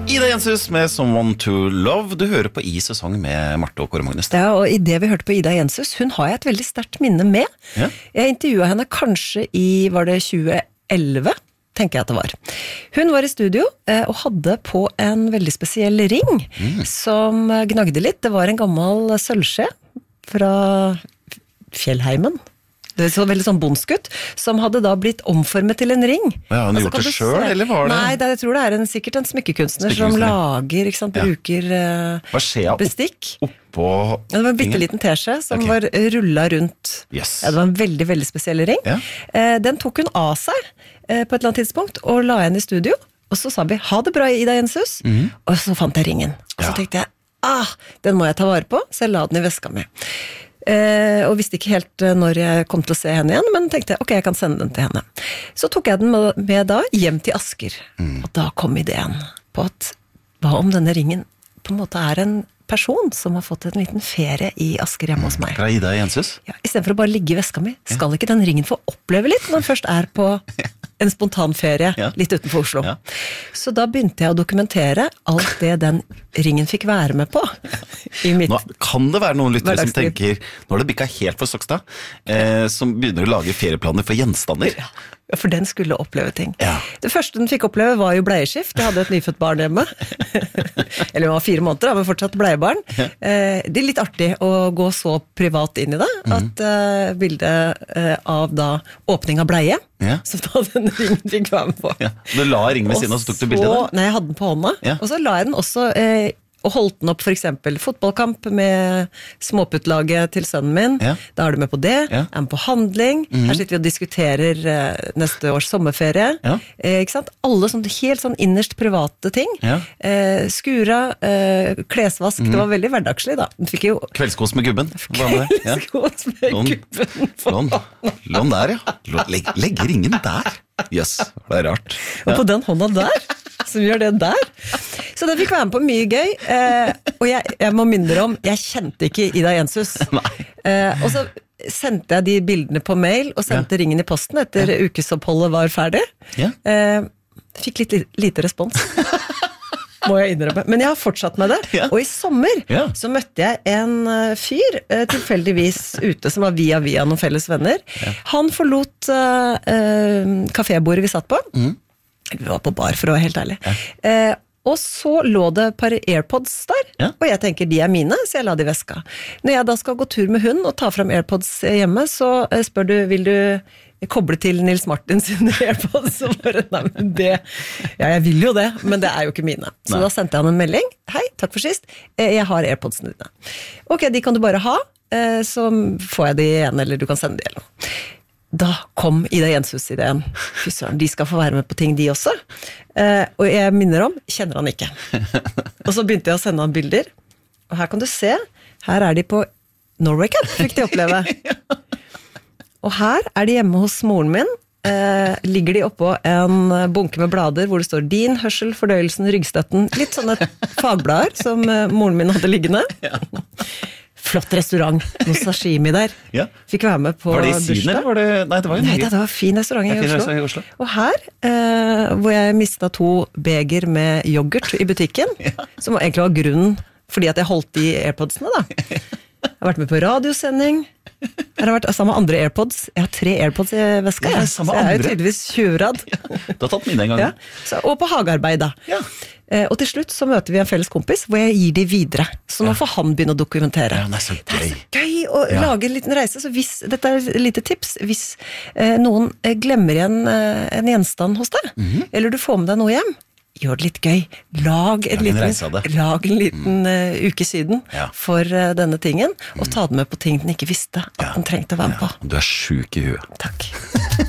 Ida Jenshus med Someone to Love. Du hører på I sesong med Marte og Kåre Magnus. Ja, og i det vi hørte på Ida Jenshus, hun har jeg et veldig sterkt minne med. Ja. Jeg intervjuet henne kanskje var det 2011? Tenker jeg at det var. Hun var i studio og hadde på en veldig spesiell ring som gnagde litt. Det var en gammel sølvskje fra Fjellheimen. Det så veldig sånn bondskutt, som hadde da blitt omformet til en ring. Ja, han gjort det selv, eller var det? Nei, jeg tror det er sikkert en smykkekunstner som lager, ikke sant, bruker bestikk. Oppå det var en bitteliten teskje som var rullet rundt. Yes. Ja, det var en veldig, veldig spesiell ring. Ja. Den tok hun av seg på et eller annet tidspunkt, og la igjen i studio. Og så sa vi, ha det bra, Ida Jenshus. Og så fant jeg ringen. Og så tenkte jeg, den må jeg ta vare på, så jeg la den i veska mi. Og visste ikke helt når jeg kom til å se henne igjen, men tenkte ok, jeg kan sende den til henne. Så tok jeg den med da hjem til Asker, og da kom ideen på at hva om denne ringen på en måte er en person som har fått en liten ferie i Asker hjemme hos meg. Fra Ida Jenshus? Ja, i stedet for å bare ligge i veska mi, skal ikke den ringen få oppleve litt når den først er på en spontan ferie litt utenfor Oslo. Ja. Så da begynte jeg å dokumentere alt det den ringen fikk være med på. Nå kan det være noen lyttere som tenker, nå har det bikket helt for Stokstad, som begynner å lage ferieplaner for gjenstander. Ja, for den skulle oppleve ting. Ja. Det første den fikk oppleve var jo bleieskift. Jeg hadde et nyfødt barn hjemme. Eller det var 4 måneder, men fortsatt bleiebarn. Det er litt artig å gå så privat inn i det, at bildet av da åpning av bleie, som da den ringen fikk være med på. Ja. Du la ringen ved siden, og så tok du bildet der? Nei, jeg hadde den på hånda. Og så la jeg den også og holdt den opp for eksempel fotballkamp med småputtlaget til sønnen min. Da er du med på det. Er med på handling. Her sitter vi og diskuterer neste års sommerferie. Ikke sant? Alle sånne helt sånn innerst private ting. Skura, klesvask. Det var veldig hverdagslig da. Fikk jo kveldskos med gubben. Kveldskos med gubben. Lån der, ja. Legg ringen der. Yes, det er rart. Og på den hånda der, som gjør det der. Så den fikk være med på mye gøy. Og jeg må minne dere om, jeg kjente ikke Ida Jenshus. Og så sendte jeg de bildene på mail, og sendte ringen i posten etter ukesoppholdet var ferdig. Fikk litt lite respons. Må jeg innrømme. Men jeg har fortsatt med det. Og i sommer så møtte jeg en fyr tilfeldigvis ute som var via noen felles venner. Han forlot kafébordet vi satt på. Vi var på bar, for å være helt ærlig. Og så lå det et par AirPods der, og jeg tenker de er mine, så jeg la de i veska. Når jeg da skal gå tur med hunden og ta frem AirPods hjemme, så spør du, vil du koble til Nils Martin sine AirPods? Så bare, nei, men det, jeg vil jo det, men det er jo ikke mine. Så da sendte jeg han en melding, hei, takk for sist, jeg har AirPodsene dine. Ok, de kan du bare ha, så får jeg de igjen, eller du kan sende de eller noe. Da kom Ida Jenshus-ideen. Fy søren, de skal få være med på ting de også. Og jeg minner om, kjenner han ikke. Og så begynte jeg å sende han bilder. Og her kan du se, her er de på Norway Cup, fikk de oppleve. Og her er de hjemme hos moren min. Ligger de oppå en bunke med blader hvor det står din, hørsel, fordøyelsen, ryggstøtten. Litt sånne fagblader som moren min hadde liggende. Flott restaurant, noe sashimi der. Fikk være med på bursdag. Var det i Syden, eller var det? Nei, det var i Norge. Nei, det var fin restaurant i Oslo. Og her, hvor jeg mistet 2 beger med yoghurt i butikken, som egentlig var grunnen, fordi at jeg holdt i AirPodsene da. Jeg har vært med på radiosending. Jeg har vært sammen med andre AirPods. Jeg har 3 AirPods i veska, så jeg er jo tydeligvis 20-rad. Du har tatt mine en gang. Og på hagearbeid da. Og til slutt så møter vi en felles kompis hvor jeg gir de videre. Så nå får han begynne å dokumentere. Det er så gøy. Det er så gøy å lage en liten reise. Så dette er et lite tips. Hvis noen glemmer igjen en gjenstand hos deg, eller du får med deg noe hjem, gjør det litt gøy. Lag en liten uke siden for denne tingen, og ta den med på ting den ikke visste at den trengte å være med på. Du er syk i huet. Takk.